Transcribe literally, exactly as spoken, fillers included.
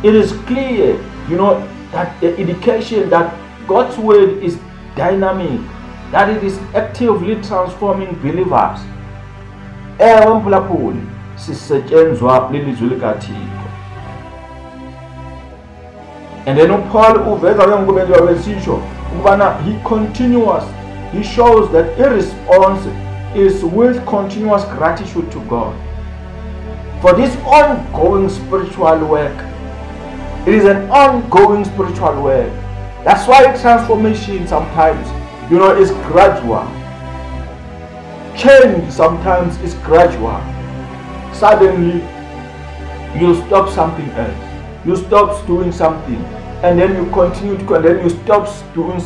it is clear, you know, that the indication that God's word is dynamic, that it is actively transforming believers. Ewe mphulaphuli sisetshenzwa lilizwi likaThixo. And then uPaul uveza ke ngokubenzwa kwesisho ukubana he continuous, he shows that his response is with continuous gratitude to God for this ongoing spiritual work. It is an ongoing spiritual work. That's why transformation sometimes, you know, is gradual. Change sometimes is gradual. Suddenly, you stop something else. You stop doing something, and then you continue to, and then you stop doing